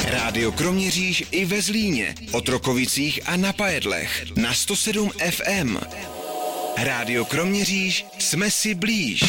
Rádio Kroměříž i ve Zlíně, Otrokovicích a na Pajedlech na 107 FM. Rádio Kroměříž, jsme si blíž.